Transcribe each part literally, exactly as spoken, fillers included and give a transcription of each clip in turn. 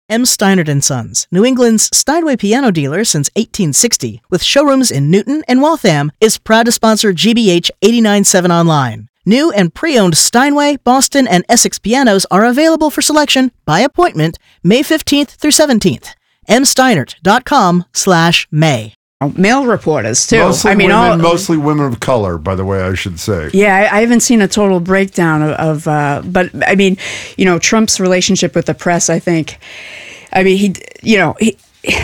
M. Steinert and Sons, New England's Steinway piano dealer since eighteen sixty, with showrooms in Newton and Waltham, is proud to sponsor G B H eighty-nine point seven Online. New and pre-owned Steinway, Boston, and Essex pianos are available for selection by appointment May fifteenth through seventeenth. msteinert.com slash May. Male reporters, too. Mostly, I mean, women, all, mostly women of color, by the way, I should say. Yeah, I, I haven't seen a total breakdown of, of uh, but I mean, you know, Trump's relationship with the press, I think, I mean, he, you know, he,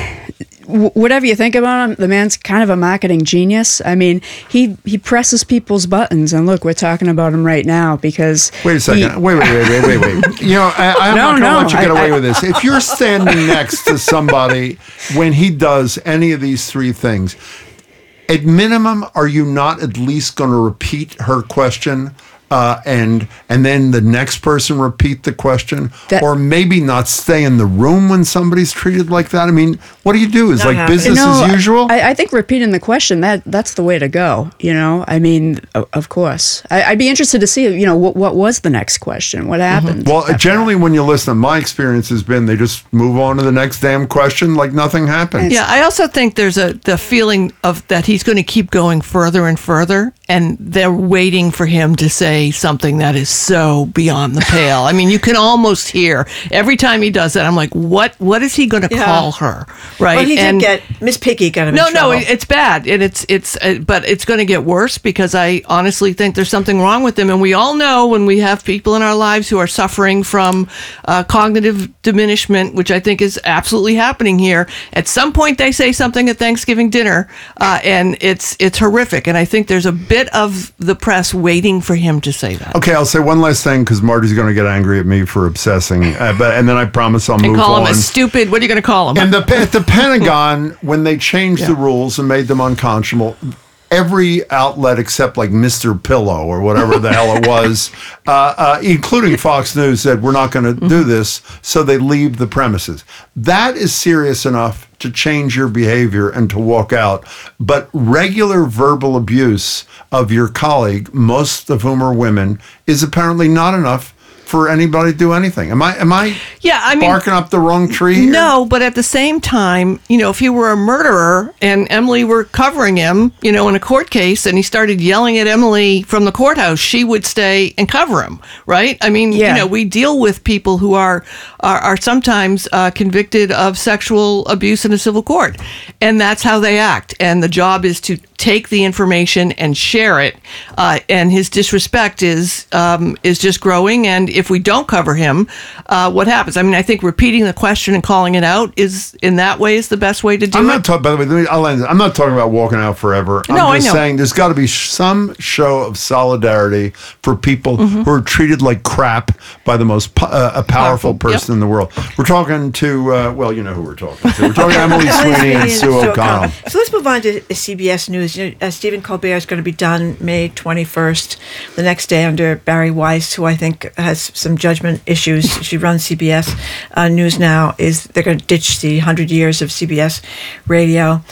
whatever you think about him, the man's kind of a marketing genius. I mean, he, he presses people's buttons, and look, we're talking about him right now because... Wait a second. He, wait, wait, wait, wait, wait, wait. You know, I, I'm no, not going to no, let you get I, away I, with this. If you're standing next to somebody when he does any of these three things, at minimum, are you not at least going to repeat her question? Uh, and and then the next person repeat the question, that, or maybe not stay in the room when somebody's treated like that. I mean, what do you do? Is Not like happening. business no, as usual? I, I think repeating the question, that that's the way to go. You know, I mean, of, of course, I, I'd be interested to see. You know, what what was the next question? What happened? Well, generally, when you listen, my experience has been they just move on to the next damn question like nothing happened. Yeah, I also think there's a the feeling of that he's going to keep going further and further, and they're waiting for him to say something that is so beyond the pale. I mean, you can almost hear every time he does that. I'm like, what? What is he going to Yeah. call her? Right? Well, he and did get Miss Piggy got him no, in no, trouble. it- it's bad, and it's it's, uh, but it's going to get worse because I honestly think there's something wrong with him, and we all know when we have people in our lives who are suffering from uh, cognitive diminishment, which I think is absolutely happening here. At some point, they say something at Thanksgiving dinner, uh, and it's it's horrific. And I think there's a bit of the press waiting for him to say that. Okay, I'll say one last thing because Marty's going to get angry at me for obsessing, uh, but and then I promise I'll And move call on. him a stupid. What are you going to call him? And the, at the Pentagon, when they changed the rules and made them unconscionable, every outlet except like Mister Pillow or whatever the hell it was, uh, uh, including Fox News, said we're not going to do this, so they leave the premises. That is serious enough to change your behavior and to walk out. But regular verbal abuse of your colleague, most of whom are women, is apparently not enough for anybody to do anything. Am I am I Yeah, I mean, barking up the wrong tree here? No, but at the same time, you know, if he were a murderer and Emily were covering him, you know, in a court case and he started yelling at Emily from the courthouse, she would stay and cover him, right? I mean, Yeah. you know, we deal with people who are are, are sometimes uh, convicted of sexual abuse in a civil court, and that's how they act. And the job is to take the information and share it. Uh, and his disrespect is um, is just growing. And if we don't cover him, uh, what happens? I mean, I think repeating the question and calling it out is, in that way, is the best way to do I'm it. not talking. By the way, let me, I'll end. I'm not talking about walking out forever. I'm No, I just know. saying there's got to be sh- some show of solidarity for people Mm-hmm. who are treated like crap by the most po- uh, a powerful, Powerful, person yep. in the world. We're talking to. Uh, well, you know who we're talking to. We're talking to Emily Emily Sweeney and Sweeney Sue O'Connell. So let's move on to C B S News. You know, uh, Stephen Colbert is going to be done May twenty-first. The next day under Barry Weiss, who I think has some judgment issues. She runs C B S uh, News now. Is they're going to ditch the one hundred years of C B S radio.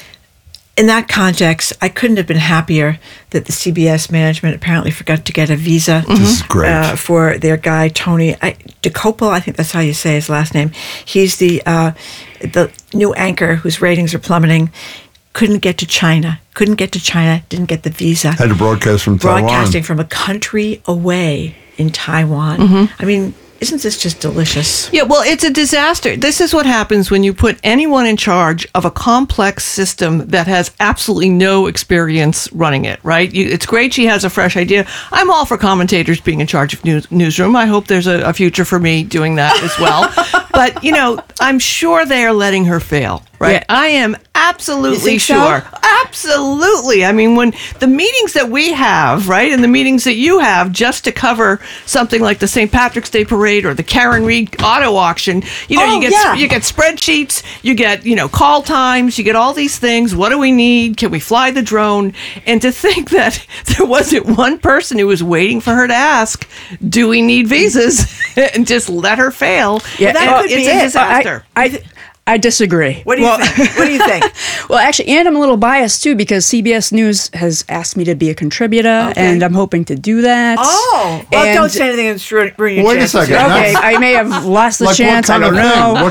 In that context, I couldn't have been happier that the C B S management apparently forgot to get a visa This is great. uh, for their guy Tony I, DeCopel. I think that's how you say his last name. He's the uh, the new anchor whose ratings are plummeting. Couldn't get to China. Couldn't get to China. Didn't get the visa. Had to broadcast from Taiwan. Broadcasting from a country away in Taiwan. I mean, isn't this just delicious? Yeah, well, it's a disaster. This is what happens when you put anyone in charge of a complex system that has absolutely no experience running it, right? You, it's great she has a fresh idea. I'm all for commentators being in charge of news, newsroom. I hope there's a, a future for me doing that as well. But, you know, I'm sure they are letting her fail, right? Yeah. I am absolutely You think so? sure. Absolutely. I mean, when the meetings that we have, right, and the meetings that you have just to cover something like the Saint Patrick's Day Parade or the Karen Reed auto auction, you know, Oh, you get yeah. you get spreadsheets, you get, you know, call times, you get all these things. What do we need? Can we fly the drone? And to think that there wasn't one person who was waiting for her to ask, do we need visas? And just let her fail. Yeah, that And could it's be a it. disaster. I, I, I disagree. What do you Well- think? What do you think? Well, actually, and I'm a little biased too because C B S News has asked me to be a contributor, Okay. and I'm hoping to do that. Oh, well, And- don't say anything that's ruining your Wait a chances. second. Okay, That's- I may have lost the Like what chance. I kind don't of thing? know. What